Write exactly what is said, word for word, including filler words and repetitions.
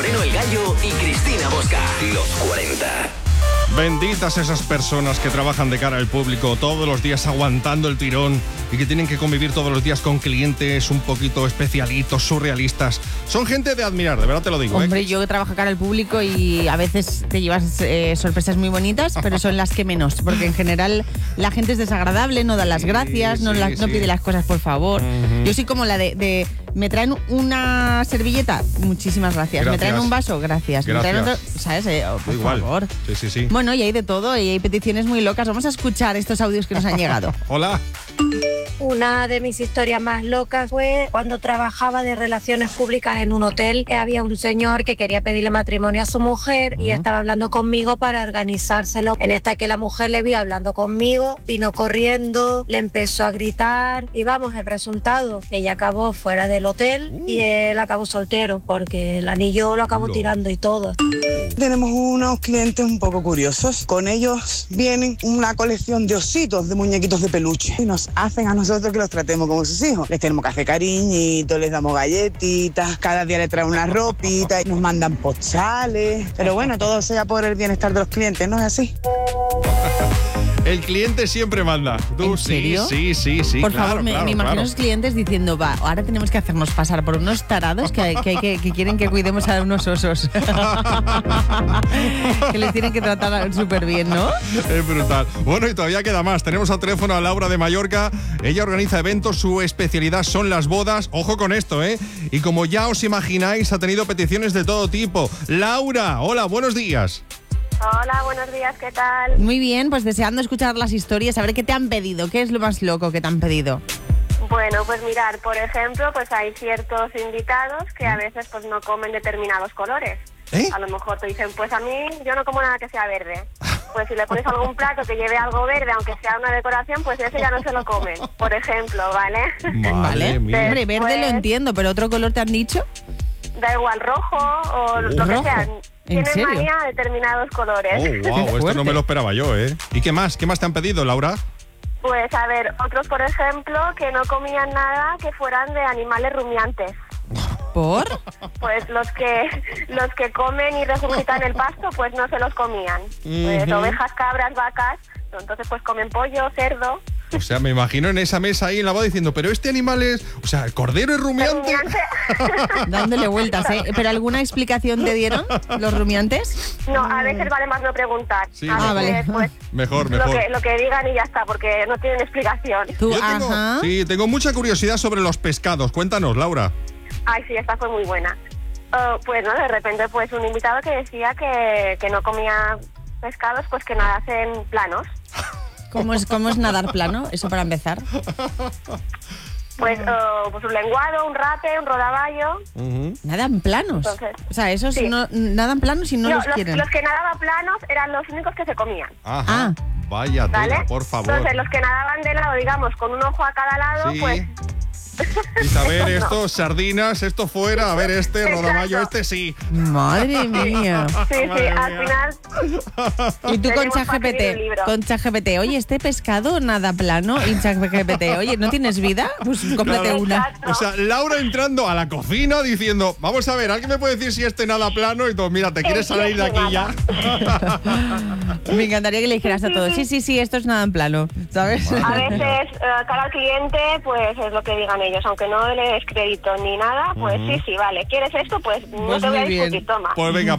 Moreno el Gallo y Cristina Bosca. Los cuarenta. Benditas esas personas que trabajan de cara al público todos los días aguantando el tirón y que tienen que convivir todos los días con clientes un poquito especialitos, surrealistas. Son gente de admirar, de verdad te lo digo. Hombre, ¿eh? yo trabajo cara al público y a veces te llevas eh, sorpresas muy bonitas, pero son las que menos, porque en general la gente es desagradable, no da las gracias, sí, no, sí, la, no sí. pide las cosas por favor. Uh-huh. Yo soy como la de, de ¿me traen una servilleta? Muchísimas gracias. gracias. ¿Me traen un vaso? Gracias. gracias. ¿Me traen otro? ¿Sabes? Eh, oh, por Igual. favor. Sí, sí, sí. Bueno, y hay de todo, y hay peticiones muy locas. Vamos a escuchar estos audios que nos han llegado. Hola. Una de mis historias más locas fue cuando trabajaba de relaciones públicas en un hotel. Había un señor que quería pedirle matrimonio a su mujer uh-huh. y estaba hablando conmigo para organizárselo. En esta que la mujer le vio hablando conmigo, vino corriendo, le empezó a gritar y vamos, el resultado, ella acabó fuera del hotel uh. y él acabó soltero porque el anillo lo acabó no. tirando y todo. Tenemos unos clientes un poco curiosos. Con ellos vienen una colección de ositos, de muñequitos de peluche y nos hacen a nosotros que los tratemos como sus hijos. Les tenemos que hacer cariñitos, les damos galletitas, cada día les traen una ropita y nos mandan postales. Pero bueno, todo sea por el bienestar de los clientes, ¿no es así? El cliente siempre manda. ¿Tú? ¿En serio? Sí, sí, sí, sí. Por claro, favor, me, claro, me imagino claro. a los clientes diciendo, va, ahora tenemos que hacernos pasar por unos tarados que, que, que, que quieren que cuidemos a unos osos. Que les tienen que tratar súper bien, ¿no? Es brutal. Bueno, y todavía queda más. Tenemos al teléfono a Laura de Mallorca. Ella organiza eventos, su especialidad son las bodas. Ojo con esto, ¿eh? Y como ya os imagináis, ha tenido peticiones de todo tipo. Laura, hola, buenos días. Hola, buenos días, ¿qué tal? Muy bien, pues deseando escuchar las historias, a ver qué te han pedido, qué es lo más loco que te han pedido. Bueno, pues mirar, por ejemplo, pues hay ciertos invitados que a veces pues no comen determinados colores. ¿Eh? A lo mejor te dicen, pues a mí yo no como nada que sea verde. Pues si le pones algún plato que lleve algo verde, aunque sea una decoración, pues ese ya no se lo comen, por ejemplo, ¿vale? Vale, mía. Hombre, verde Después, lo entiendo, pero ¿otro color te han dicho? Da igual, rojo o lo ¿Rojo? que sea. ¿En Tienen serio? manía a determinados colores. Oh, wow, esto no me lo esperaba yo, ¿eh? ¿Y qué más? ¿Qué más te han pedido, Laura? Pues a ver, otros, por ejemplo, que no comían nada que fueran de animales rumiantes. ¿Por? Pues los que los que comen y regurgitan el pasto, pues no se los comían. Pues Uh-huh. ovejas, cabras, vacas, entonces pues comen pollo, cerdo. O sea, me imagino en esa mesa ahí en la boda diciendo, pero este animal es... O sea, ¿el cordero es rumiante? Dándole vueltas, ¿eh? ¿Pero alguna explicación te dieron los rumiantes? No, a veces vale más no preguntar. Sí, a ah, veces, vale. pues, Mejor, lo mejor. que, lo que digan y ya está, porque no tienen explicación. Tú, Yo tengo, ajá. sí, tengo mucha curiosidad sobre los pescados. Cuéntanos, Laura. Ay, sí, esta fue muy buena. Uh, pues no, de repente pues un invitado que decía que, que no comía pescados, pues que nadasen planos. ¿Cómo es, ¿Cómo es nadar plano? Eso para empezar. Pues, uh, pues un lenguado, un rape, un rodaballo. Uh-huh. Nadan planos. Entonces, o sea, esos sí. no, nadan planos y no, No, los, los, quieren. los que nadaban planos eran los únicos que se comían. Ajá. Ah. Vaya tela, ¿Vale? por favor. Entonces, los que nadaban de lado, digamos, con un ojo a cada lado, Sí. pues... Y a ver, No. esto, sardinas, esto fuera, a ver este, Exacto. rodaballo, este sí. Madre mía. Sí, sí, Madre al mía. final... Y tú con tenemos para escribir un ChatGPT, libro. con ChatGPT, oye, este pescado nada plano. Y ChatGPT, oye, ¿no tienes vida? Pues cómprate Claro. una. Exacto. O sea, Laura entrando a la cocina diciendo, vamos a ver, ¿alguien me puede decir si este nada plano? Y tú, mira, ¿te quieres salir de aquí ya? Me encantaría que le dijeras a todos, sí, sí, sí, esto es nada en plano, ¿sabes? A veces, uh, cara al cliente, pues es lo que digan ellos. Aunque no le des crédito ni nada, pues Ujú. sí, sí, vale. ¿Quieres esto? Pues no Pues te voy a muy bien. discutir, toma. Pues venga.